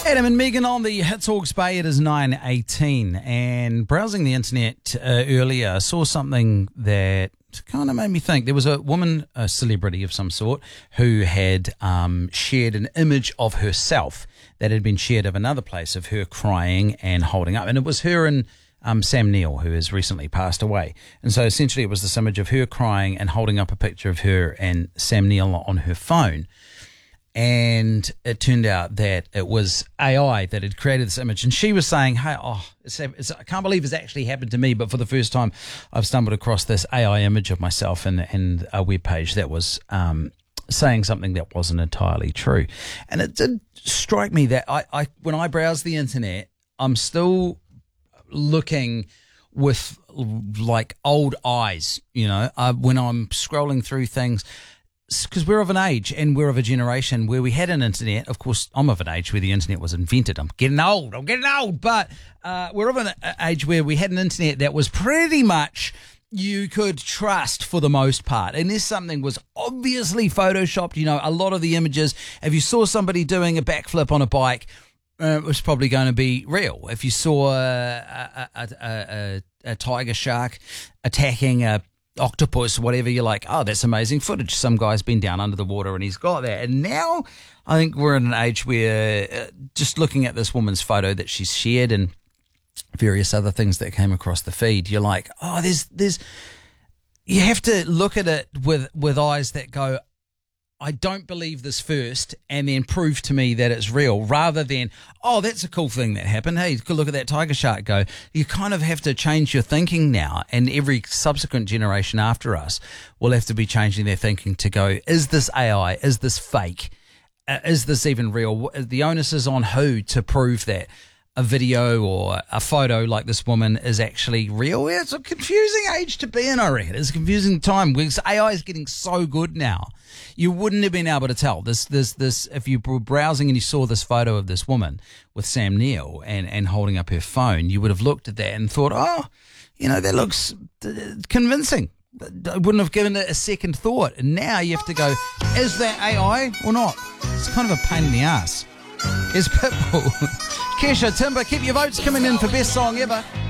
Adam and Megan on the Hits Hawke's Bay. It is 9:18, and browsing the internet earlier, I saw something that kind of made me think. There was a woman, a celebrity of some sort, who had shared an image of herself that had been shared of another place of her crying and holding up, and it was her and Sam Neill, who has recently passed away. And so essentially it was this image of her crying and holding up a picture of her and Sam Neill on her phone. And it turned out that it was AI that had created this image. And she was saying, hey, I can't believe it's actually happened to me, but for the first time I've stumbled across this AI image of myself and a webpage that was saying something that wasn't entirely true. And it did strike me that I when I browse the internet, I'm still looking with like old eyes, when I'm scrolling through things. Because we're of an age and we're of a generation where we had an internet. Of course, I'm of an age where the internet was invented. I'm getting old, but we're of an age where we had an internet that was pretty much you could trust for the most part. Unless something was obviously photoshopped, a lot of the images, if you saw somebody doing a backflip on a bike, it was probably going to be real. If you saw a tiger shark attacking a octopus, whatever, you're like, oh, that's amazing footage. Some guy's been down under the water and he's got that. And now I think we're in an age where just looking at this woman's photo that she's shared and various other things that came across the feed, you're like, oh, there's you have to look at it with eyes that go, I don't believe this first and then prove to me that it's real, rather than, oh, that's a cool thing that happened. Hey, look at that tiger shark go. You kind of have to change your thinking now, and every subsequent generation after us will have to be changing their thinking to go, is this AI? Is this fake? Is this even real? The onus is on who to prove that a video or a photo like this woman is actually real. It's a confusing age to be in, I reckon. It's a confusing time because AI is getting so good now. You wouldn't have been able to tell this if you were browsing and you saw this photo of this woman with Sam Neill and holding up her phone, you would have looked at that and thought, oh, that looks convincing. I wouldn't have given it a second thought. And now you have to go, is that AI or not? It's kind of a pain in the ass. Here's Pitbull. Kesha, Timber, keep your votes coming in for best song ever.